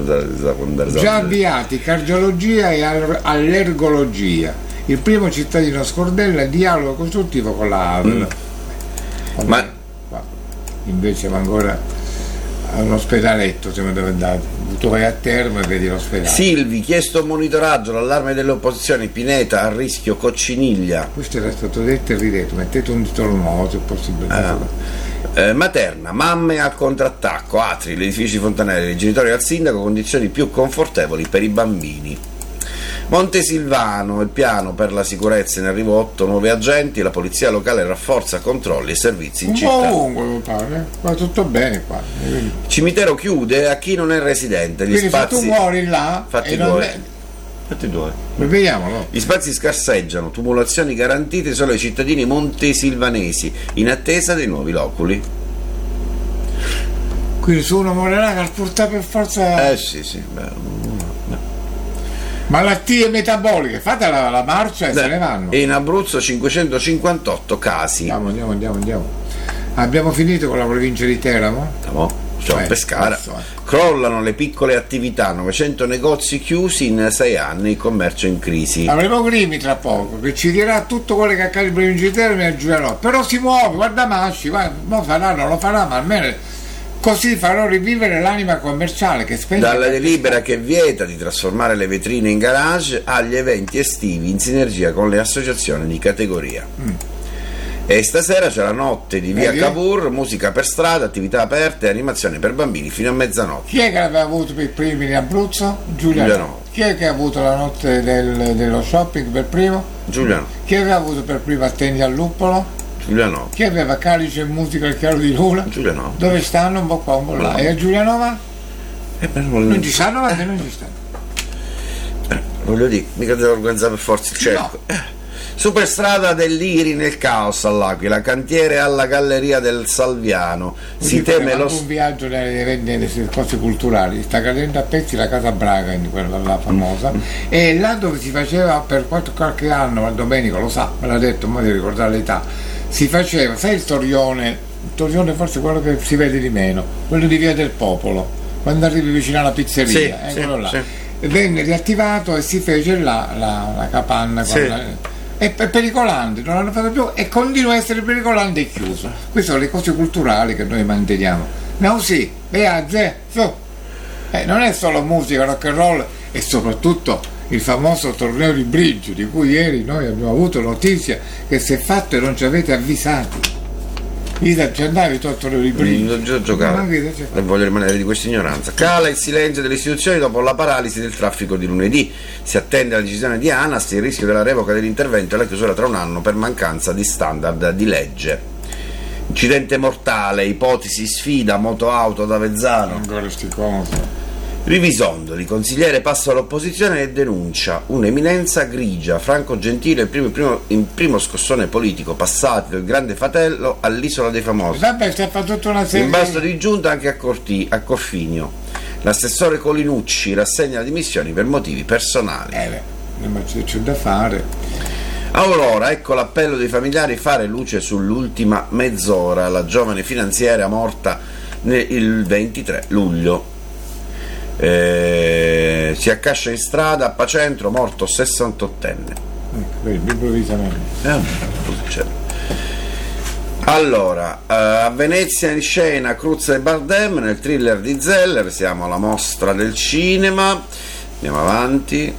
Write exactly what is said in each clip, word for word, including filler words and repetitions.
già avviati cardiologia e allergologia. Il primo cittadino Scordella dialogo costruttivo con la A V L. Mm. Ma invece va ancora all'ospedaletto, siamo dove andate, tu vai a Termo e vedi l'ospedale. Silvi, chiesto monitoraggio, l'allarme delle opposizioni, Pineta a rischio Cocciniglia. Questo era stato detto e ridetto, mettete un titolo nuovo se possibile. Ah. Eh, Materna, mamme al contrattacco, Atri, l'edificio di Fontanelli, i genitori al sindaco, condizioni più confortevoli per i bambini. Montesilvano, il piano per la sicurezza, in arrivo otto nuovi agenti, la polizia locale rafforza controlli e servizi in città. Ovunque, mi pare, va tutto bene qua. Cimitero chiude a chi non è residente. Gli Quindi spazi... se tu muori là, fatti e due. non è... Fatti due. Vediamolo. Gli spazi scarseggiano, tumulazioni garantite solo ai cittadini montesilvanesi, in attesa dei nuovi loculi. Quindi se uno morirà cal portare per forza. Eh sì, sì. Beh, malattie metaboliche, fate la, la marcia e Beh, se ne vanno. E in Abruzzo cinquecentocinquantotto casi. Andiamo, andiamo, andiamo, andiamo. Abbiamo finito con la provincia di Teramo? No, cioè eh, Pescara. Posso, eh. Crollano le piccole attività, novecento negozi chiusi in sei anni, il commercio in crisi. Avremo Grimi tra poco, che ci dirà tutto quello che accade in provincia di Teramo e a Giuliano. Però si muove, guarda Masci, guarda, non farà, non lo farà, ma almeno così farò rivivere l'anima commerciale che spende. Dalla delibera che vieta di trasformare le vetrine in garage agli eventi estivi in sinergia con le associazioni di categoria. Mm. E stasera c'è la notte di via Cavour, musica per strada, attività aperte, animazione per bambini fino a mezzanotte. Chi è che l'aveva avuto per primi in Abruzzo? Giuliano. Giuliano. Chi è che ha avuto la notte del, dello shopping per primo? Giuliano. Chi aveva avuto per primo Attendi al Luppolo? Giuliano. Chi aveva Calice e musica al chiaro di luna? Giuliano. Dove stanno? Un po' qua, un po' là. E a Giulianova? Eh, non... non ci stanno, ma non ci stanno. Eh, voglio dire, mica devo organizzare per forza il cerco. No. Eh. Superstrada dell'Iri nel caos all'Aquila, cantiere alla Galleria del Salviano. Così si teme lo un viaggio nelle, nelle cose culturali, sta cadendo a pezzi la Casa Braga, quella là famosa, mm. e là dove si faceva per qualche anno, ma Domenico lo sa, me l'ha detto, ma devo ricordare l'età, si faceva, sai il Torrione, il Torrione forse quello che si vede di meno, quello di Via del Popolo, quando arrivi vicino alla pizzeria, sì, eh, sì, quello là. Sì. Venne riattivato e si fece là la, la capanna. Sì. La, è pericolante, non l'hanno fatto più e continua a essere pericolante e chiuso. Queste sono le cose culturali che noi manteniamo. No, sì, beazze, su. Eh, non è solo musica, rock and roll, e soprattutto il famoso torneo di bridge di cui ieri noi abbiamo avuto notizia che si è fatto e non ci avete avvisati. Ida, ci andavi tu al torneo di bridge? Non ho giocato e voglio rimanere di questa ignoranza. Cala il silenzio delle istituzioni dopo la paralisi del traffico di lunedì. Si attende la decisione di ANAS, il rischio della revoca dell'intervento e la chiusura tra un anno per mancanza di standard di legge. Incidente mortale, ipotesi sfida, moto-auto ad Avezzano. Ancora sti comodo. Rivisondoli, consigliere passa all'opposizione e denuncia un'eminenza grigia. Franco Gentile, il primo, il primo, il primo scossone politico passati del Grande Fratello all'Isola dei Famosi. Vabbè, sta fatto tutta una serie. In basto di giunta anche a, Corti, a Corfinio. L'assessore Colinucci rassegna le dimissioni per motivi personali. Eh beh, ma c'è da fare. Aurora, ecco l'appello dei familiari, fare luce sull'ultima mezz'ora. La giovane finanziaria morta il ventitré luglio. Eh, si accascia in strada a Pacentro, morto sessantottenne. Ecco, improvvisamente. Eh, allora, eh, a Venezia in scena Cruz e Bardem nel thriller di Zeller, siamo alla mostra del cinema. Andiamo avanti.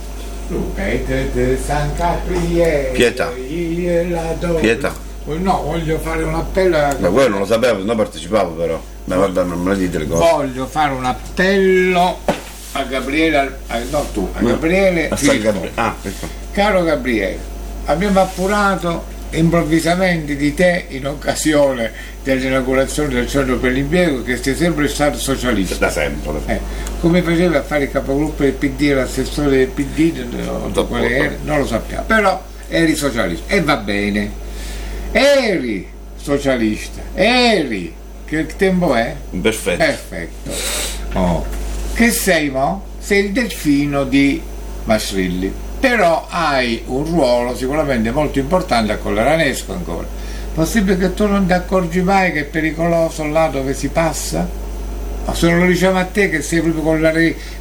Pietà. Pietà. No, voglio fare un appello a... Ma quello non lo sapevo, non partecipavo però. Ma guarda, non me lo dite le cose. Voglio fare un appello a Gabriele, a, no tu, a Gabriele a Gabri- ah, caro Gabriele, abbiamo appurato improvvisamente di te in occasione dell'inaugurazione del centro per l'impiego che sei sempre stato socialista. Da sempre. Eh, come faceva a fare il capogruppo del P D, l'assessore del P D, non, non lo sappiamo, però eri socialista e va bene, eri socialista, eri. Che tempo è? Perfetto. Perfetto. Oh. Che sei mo? Sei il delfino di Masrilli. Però hai un ruolo sicuramente molto importante a Collaranesco ancora. Possibile che tu non ti accorgi mai che è pericoloso là dove si passa? Ma se non lo diciamo a te che sei proprio con la